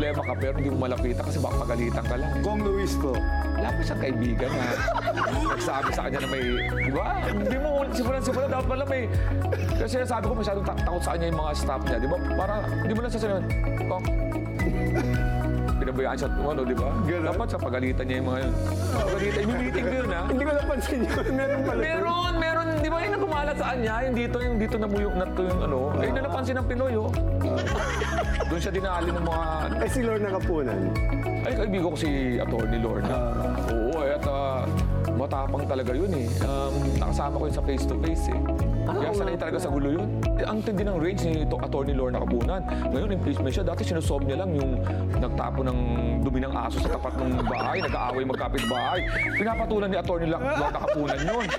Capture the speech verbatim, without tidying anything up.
problema ka pero hindi mo malapitan kasi baka pagalitan ka lang. Kong Luis ko. Wala ko siyang kaibigan na nagsabi sa kanya na may, di ba? Hindi mo, simulan-simulan, dapat pala may, kasi sabi ko masyadong tak- takot sa kanya yung mga staff niya, di ba? Para, hindi mo lang sasabihin, Kong, pinabayaan siya, ano, di ba? Ganun? Dapat sa pagalitan niya yung mga yun. Pagalitan, yung meeting ko yun, ha? Hindi ko napansin yun. Meron pala. Meron, meron, di ba yung nagumalat sa kanya, yung dito, yung dito na muyok na to yung ano, eh, na napansin ng Pinoy, oh. Doon siya dinali ng mga, Ay, si Lorna Kapunan. ay, kaibigan ko si Atty. Lorna. Oo, eh, at ah, matapang talaga yun eh. Um, nakasama ko yun sa face-to-face eh. Kaya oo sanay nga talaga sa gulo yun. Eh, ang tindi ng range ni to, Atty. Lorna Kapunan. Ngayon, impeachment siya. Dati sinusolve niya lang yung nagtapo ng dumi ng aso sa tapat ng bahay, nag-aaway magkapit bahay. Pinapatulan ni Atty. Lorna Kapunan yun.